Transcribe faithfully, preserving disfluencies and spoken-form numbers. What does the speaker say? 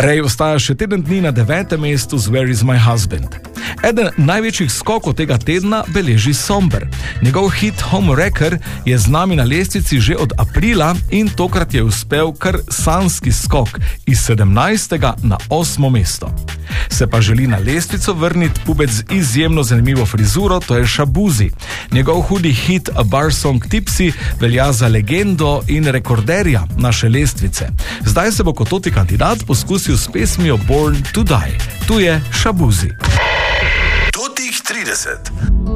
Ray ostaja še teden dni na devetem mestu z Where is my husband. Eden največjih skokov tega tedna beleži Somber. Njegov hit Home Wrecker je z nami na lestvici že od aprila in tokrat je uspel kar sanjski skok iz sedemnajstega na osmo mesto. Se pa želi na lestvico vrniti pubec z izjemno zanimivo frizuro, to je Shaboozey. Njegov hudi hit A Bar Song Tipsy velja za legendo in rekorderja naše lestvice. Zdaj se bo kot toti kandidat poskusil s pesmijo Born to Die. Tu je Shaboozey. Totih trideset.